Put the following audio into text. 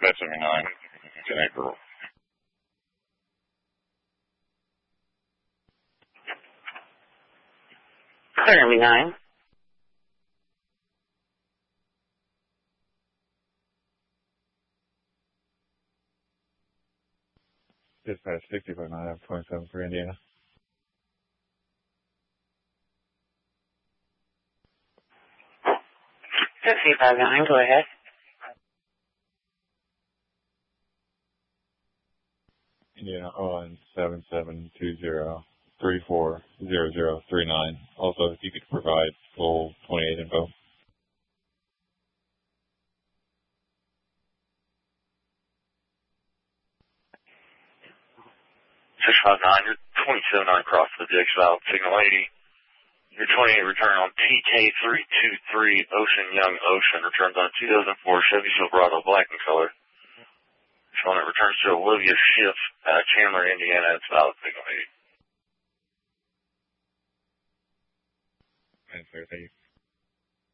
579, in April. Clear 9. Dispatch 6059, 27 for Indiana. 6059, go ahead. Indiana on 7720-340039. Also, if you could provide full 28 info. 659, you're 27 on across the Dix Valve, signal 80. Your 28 return on TK323 Ocean Young Ocean returns on 2004 Chevy Silverado black in color. Showing it returns to Olivia Schiff, Chandler, Indiana. It's valid signal 80. Thank you.